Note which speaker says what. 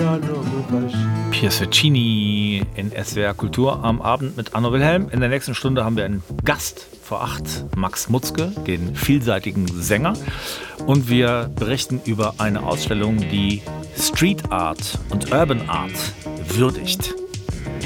Speaker 1: Piers Ficini in SWR Kultur am Abend mit Arno Wilhelm. In der nächsten Stunde haben wir einen Gast vor 8, Max Mutzke, den vielseitigen Sänger. Und wir berichten über eine Ausstellung, die Street Art und Urban Art würdigt.